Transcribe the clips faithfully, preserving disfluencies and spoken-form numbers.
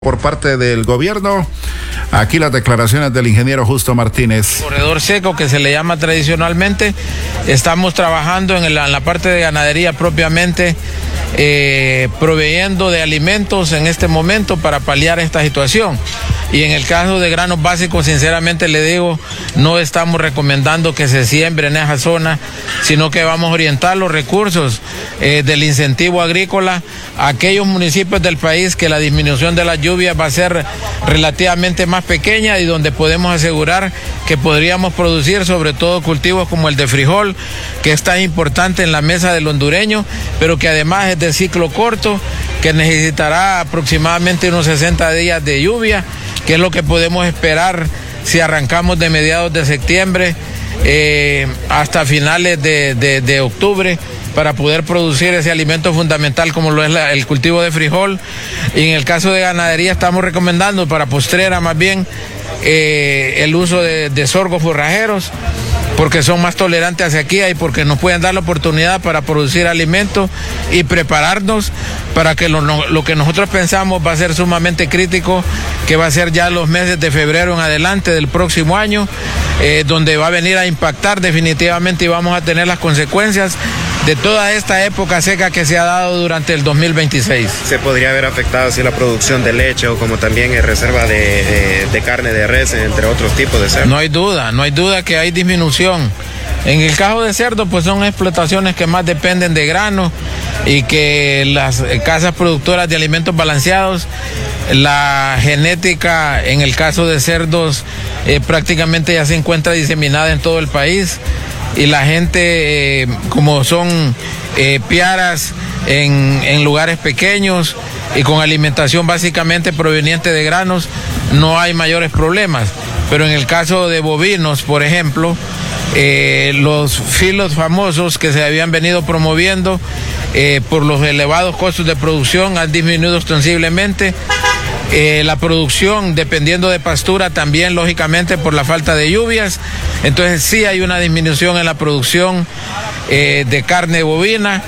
Por parte del gobierno, aquí las declaraciones del ingeniero Justo Martínez. Corredor seco, que se le llama tradicionalmente, estamos trabajando en la, en la parte de ganadería propiamente, eh, proveyendo de alimentos en este momento para paliar esta situación. Y en el caso de granos básicos, sinceramente le digo, no estamos recomendando que se siembre en esa zona, sino que vamos a orientar los recursos eh, del incentivo agrícola a aquellos municipios del país que la disminución de las lluvias va a ser relativamente más pequeña y donde podemos asegurar que podríamos producir sobre todo cultivos como el de frijol, que es tan importante en la mesa del hondureño, pero que además es de ciclo corto, que necesitará aproximadamente unos sesenta días de lluvia, que es lo que podemos esperar si arrancamos de mediados de septiembre eh, hasta finales de, de, de octubre, para poder producir ese alimento fundamental como lo es la, el cultivo de frijol. Y en el caso de ganadería estamos recomendando para postrera más bien eh, el uso de, de sorgos forrajeros, porque son más tolerantes a sequía y porque nos pueden dar la oportunidad para producir alimentos y prepararnos para que lo, lo que nosotros pensamos va a ser sumamente crítico, que va a ser ya los meses de febrero en adelante del próximo año, eh, donde va a venir a impactar definitivamente y vamos a tener las consecuencias de toda esta época seca que se ha dado durante el dos mil veintiséis. ¿Se podría haber afectado así la producción de leche o como también en reserva de, de, de carne de res, entre otros tipos de cerdo? No hay duda, no hay duda que hay disminución. En el caso de cerdo, pues son explotaciones que más dependen de grano y que las casas productoras de alimentos balanceados, la genética en el caso de cerdos eh, prácticamente ya se encuentra diseminada en todo el país. Y la gente, eh, como son eh, piaras en, en lugares pequeños y con alimentación básicamente proveniente de granos, no hay mayores problemas. Pero en el caso de bovinos, por ejemplo, eh, los filos famosos que se habían venido promoviendo eh, por los elevados costos de producción han disminuido ostensiblemente. Eh, la producción, dependiendo de pastura, también lógicamente por la falta de lluvias. Entonces sí hay una disminución en la producción eh, de carne bovina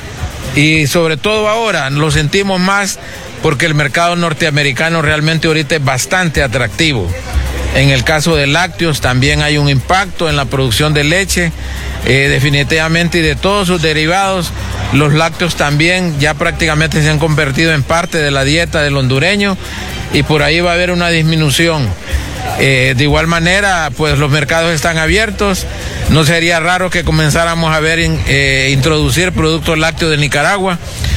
y sobre todo ahora lo sentimos más porque el mercado norteamericano realmente ahorita es bastante atractivo. En el caso de lácteos también hay un impacto en la producción de leche, eh, definitivamente, y de todos sus derivados. Los lácteos también ya prácticamente se han convertido en parte de la dieta del hondureño y por ahí va a haber una disminución. Eh, de igual manera, pues los mercados están abiertos. No sería raro que comenzáramos a ver eh, introducir productos lácteos de Nicaragua,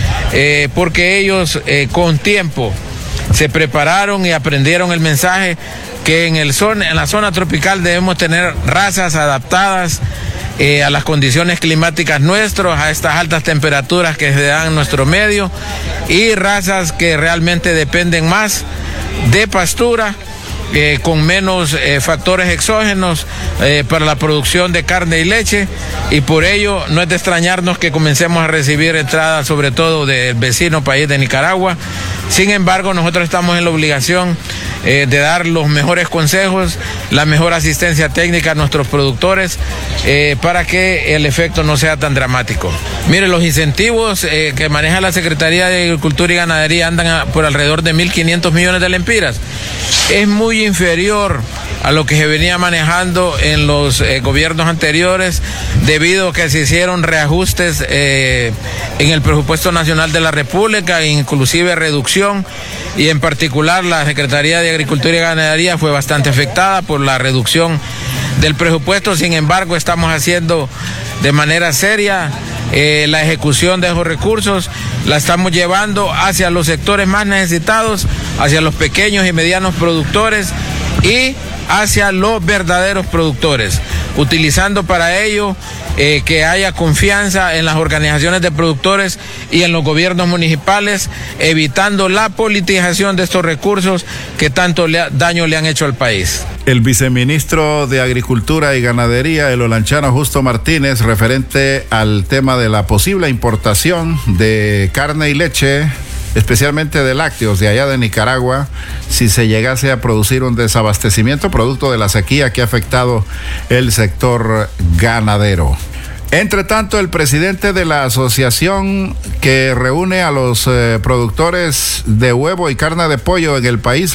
eh, porque ellos eh, con tiempo se prepararon y aprendieron el mensaje que en, el zona, en la zona tropical debemos tener razas adaptadas eh, a las condiciones climáticas nuestras, a estas altas temperaturas que se dan en nuestro medio, y razas que realmente dependen más de pastura, Eh, con menos eh, factores exógenos eh, para la producción de carne y leche, y por ello no es de extrañarnos que comencemos a recibir entradas sobre todo del vecino país de Nicaragua. Sin embargo, nosotros estamos en la obligación eh, de dar los mejores consejos, la mejor asistencia técnica a nuestros productores eh, para que el efecto no sea tan dramático. Mire, los incentivos eh, que maneja la Secretaría de Agricultura y Ganadería andan a, por alrededor de mil quinientos millones de lempiras. Es muy inferior a lo que se venía manejando en los eh, gobiernos anteriores, debido a que se hicieron reajustes eh, en el presupuesto nacional de la República, inclusive reducción, y en particular la Secretaría de Agricultura y Ganadería fue bastante afectada por la reducción del presupuesto. Sin embargo, estamos haciendo de manera seria eh, la ejecución de esos recursos, la estamos llevando hacia los sectores más necesitados, hacia los pequeños y medianos productores y hacia los verdaderos productores, utilizando para ello eh, que haya confianza en las organizaciones de productores y en los gobiernos municipales, evitando la politización de estos recursos que tanto le, daño le han hecho al país. El viceministro de Agricultura y Ganadería, el olanchano Justo Martínez, referente al tema de la posible importación de carne y leche, especialmente de lácteos de allá de Nicaragua, si se llegase a producir un desabastecimiento producto de la sequía que ha afectado el sector ganadero. Entre tanto, el presidente de la asociación que reúne a los eh, productores de huevo y carne de pollo en el país,